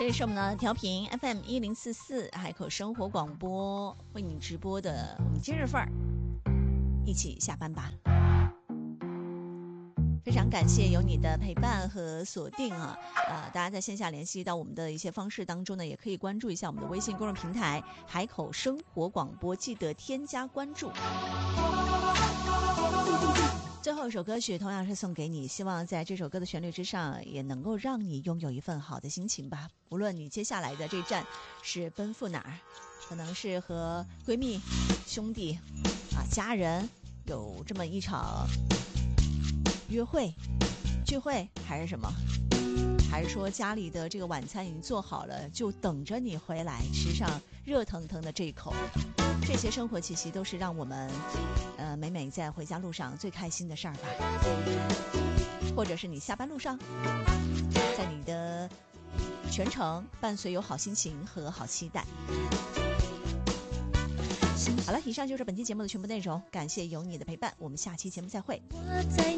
里是我们的调频 FM1044海口生活广播，为你直播的我们今日份儿，一起下班吧。非常感谢有你的陪伴和锁定啊！大家在线下联系到我们的一些方式当中呢，也可以关注一下我们的微信公众平台海口生活广播，记得添加关注。最后一首歌曲同样是送给你，希望在这首歌的旋律之上也能够让你拥有一份好的心情吧。无论你接下来的这站是奔赴哪儿，可能是和闺蜜、兄弟家人有这么一场约会、聚会，还是什么，还是说家里的这个晚餐已经做好了，就等着你回来吃上热腾腾的这一口。这些生活气息都是让我们每每在回家路上最开心的事儿吧。或者是你下班路上，在你的全程伴随有好心情和好期待。好了，以上就是本期节目的全部内容，感谢有你的陪伴，我们下期节目再会。